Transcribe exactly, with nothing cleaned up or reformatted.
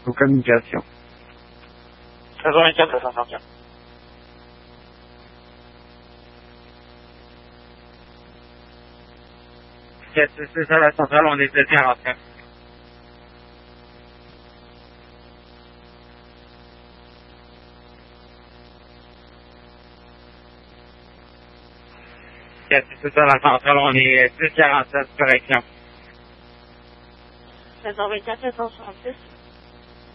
aux communications. treize heures vingt-quatre à cinq cent quatre. C'est ça la centrale, on est sept quarante-neuf. C'est ça la centrale, on est six quarante-sept, correction. treize heures vingt-quatre, sept cent soixante-six.